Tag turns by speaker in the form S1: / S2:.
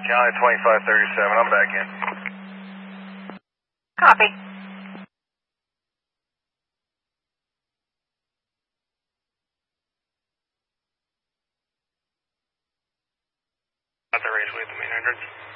S1: County 2537, I'm back in.
S2: Copy.
S3: At the raceway at the main entrance.